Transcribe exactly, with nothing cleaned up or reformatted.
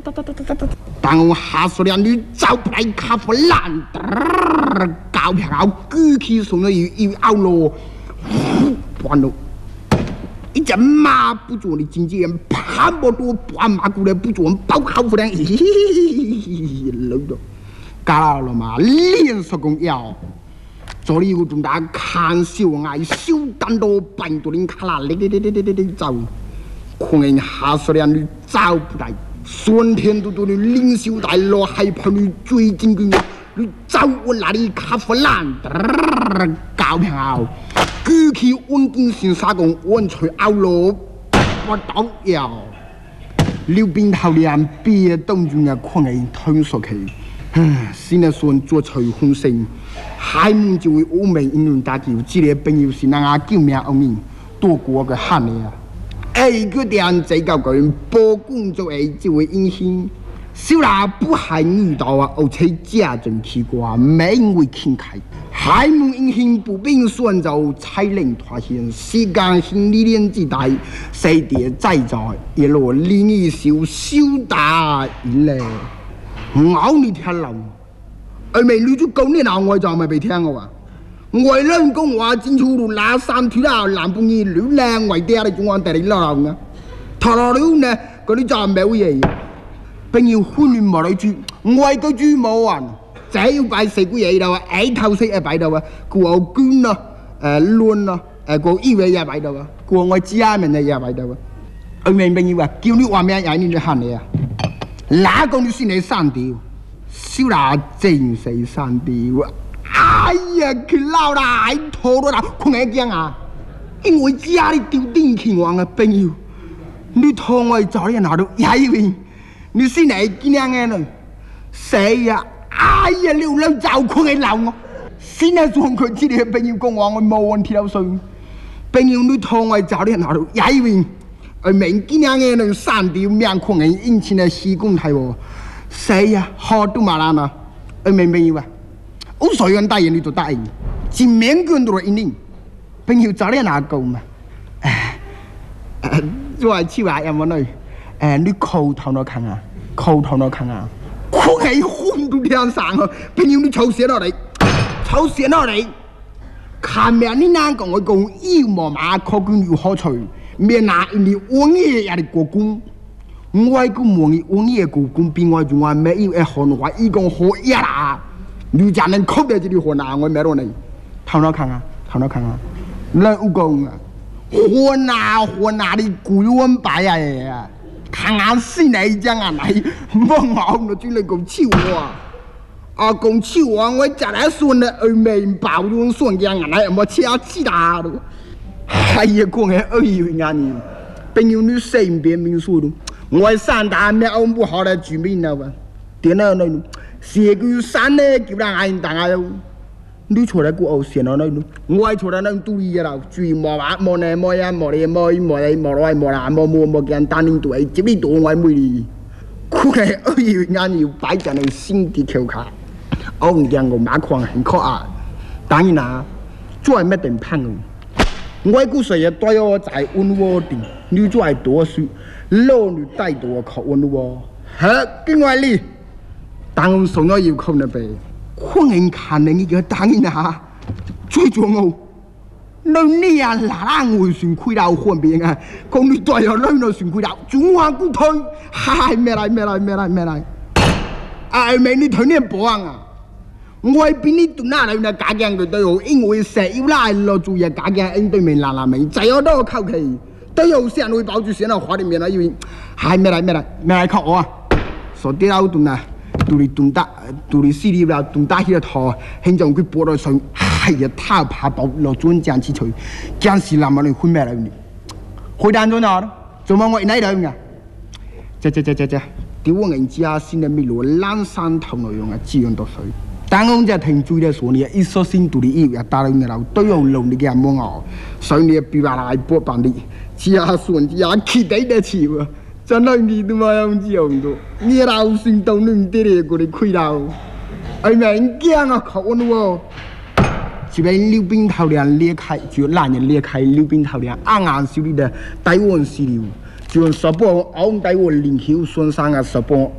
当我下手了，你走不来卡夫兰，搞平后举起送了一一凹路，完了。一只马不住的经纪人，爬不多爬马过来不住，包好夫人，嘿嘿嘿，老的，搞了嘛，连手工要。这里有重大看小爱小单多半多人卡啦，哩哩哩哩哩哩走，可能下手了你走不来，酸甜嘟嘟的领袖带落害怕你追进去，你走我那里卡夫兰，搞平后。举起稳健先沙公，稳吹凹路，不倒腰。刘斌头连别动作啊，可能吞缩去。唉，现在算做吹风声，海门就为欧美英雄打球，这个朋友是那个救命恩人，多过个汉的啊。哎，个点这个个波工作诶，这位英雄，小啦不害遇到啊，而且家政奇怪，没因为轻开。海门英雄步兵选奏，才能脱险。时间性历练之代，谁地再在一路另一首小打一嘞。我你听了，而未你就讲你鬧我就咪未聽我話。我兩公話進出路拿三條啦，南半夜亂靚為爹你仲話地你鬧啊？頭頭了呢，嗰啲就冇嘢。並要歡迎冇你住，我個住冇啊。這要擺四個嘢度啊，矮頭色也擺度啊，個捐啊，誒亂啊，誒個醫院也擺度啊，個我家人嘅也擺度啊。而明明要話叫你話咩嘢你就喊你啊，哪個你先嚟三條，小拿正死三條啊！哎呀，佢老啦，還拖到啦，困一驚啊！因為家裡丟電器王嘅朋友，你拖我走嚟哪度？呀以為你先嚟見樣嘅呢？誰呀？哎呀，流浪走困嘅鬧我，先係撞佢知你嘅朋友講話我冇問題了算。朋友你拖我走嚟哪度？呀以為而明見樣嘅呢三條命困嘅引起嘅施工態喎，誰呀？好都馬蘭啊！而明朋友啊！我所願答應你就答應，前面跟到一年，朋友早啲哪夠嘛？誒，做係超話有冇呢？誒，你口頭那看啊，口頭那看啊，佢係紅到天上啊！朋友你抽線落嚟，抽線落嚟，看面你哪講我講要麼嘛，確據要好吹，面哪因你往嘢也係過工，我個望嘢往嘢過工，邊我仲話咩要一行話依個好一啦。你家人靠在这里河南，我没落呢。头脑看啊，头脑看啊，那有讲啊，河南河南的古文白呀，看俺是哪一讲啊来，莫熬那就来讲笑话。啊，讲笑话，我家来说呢，而没包容说讲啊来，莫吃其他的。哎呀，讲的哎呦呀你，朋友你身边民俗的，我三大没熬不好的居民了吧？点了那种。是個山咧，叫人嗌大嗌咯。你坐喺個後線嗰度，我係坐喺嗰度嘢啦。注意莫話莫呢莫呀莫呢莫莫呢莫來莫啦莫莫莫見單人度係接呢度我妹哩。佢係二月眼要擺在你先啲橋卡，我唔見我馬礦很可愛。當然啦，做係咩定烹嘅？我估誰也對我在溫和定，你做係多數，老女帶多靠溫和。嚇，另外哩。當送咗要扣那邊，可能看你個當然啊，最重要，你呢啊嗱嗱我算虧到換邊啊，講你對啊你那算虧到，中華股推，嗨咩來咩來咩來咩來，啊咪你推呢保安啊，我邊你都哪來那假嘅佢對我，因為石要拉落做嘢假嘅應對面嗱嗱咪，就有多求其，對我先會保住先啊，花啲面啊，因為嗨咩來咩來咩來靠我啊，所以我都啊。杜里東打，杜里西里啦，東打起個頭，現在佢播到上，係呀，他怕爆落轉將起吹，將是南亞人會咩嚟嘅？回答咗哪？做乜我喺呢度㗎？這這這這這，屌我人家先係咪攞冷山頭內容啊？滋養到水，但我就停住咧，所以一說先杜里要打到你樓，都有路你嘅冇熬，所以你別話嚟播辦啲，只係算只係期待得起喎。真係你都冇用知用到，你老算到你唔得嚟嗰啲虧到，係咪驚啊？靠喎！這邊溜冰頭梁裂開，就爛人裂開溜冰頭梁，啱啱少啲嘅低溫時料，就十磅，我低溫連橋上山嘅十磅。